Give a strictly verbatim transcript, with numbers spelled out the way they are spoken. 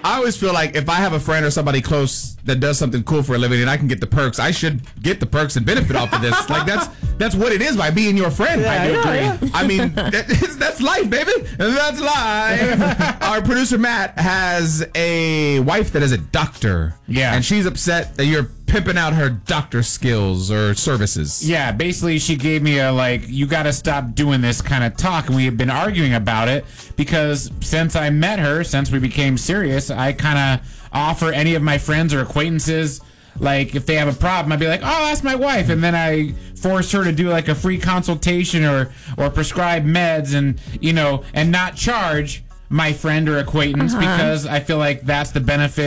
I always feel like if I have a friend or somebody close that does something cool for a living and I can get the perks, I should get the perks and benefit off of this. Like that's that's what it is by being your friend. Yeah, I do yeah, agree. yeah. I mean, that, that's life, baby. That's life. Our producer Matt has a wife that is a doctor. Yeah. And she's upset that you're pimping out her doctor skills or services. Yeah, basically she gave me a like, you got to stop doing this kind of talk, and we have been arguing about it because since I met her, since we became serious, I kind of offer any of my friends or acquaintances, like if they have a problem, I'd be like, oh, that's my wife, and then I force her to do like a free consultation or or prescribe meds, and you know, and not charge my friend or acquaintance, Uh-huh. because I feel like that's the benefit